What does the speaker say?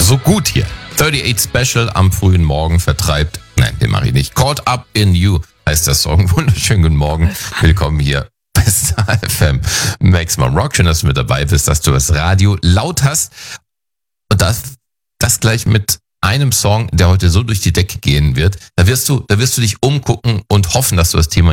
so gut hier. 38 Special am frühen Morgen vertreibt. Nein, den mache ich nicht. Caught Up in You heißt der Song. Wunderschönen guten Morgen. Willkommen hier bei Star FM. Maximum Rock. Schön, dass du mit dabei bist, dass du das Radio laut hast. Und das gleich mit einem Song, der heute so durch die Decke gehen wird. Da wirst du dich umgucken und hoffen, dass du das Thema